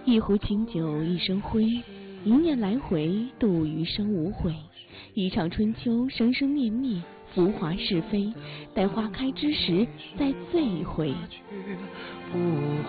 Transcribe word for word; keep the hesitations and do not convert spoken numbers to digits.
一壶清酒一生辉，一念来回度余生无悔。一场春秋生生灭灭，浮华是非，待花开之时再醉一回。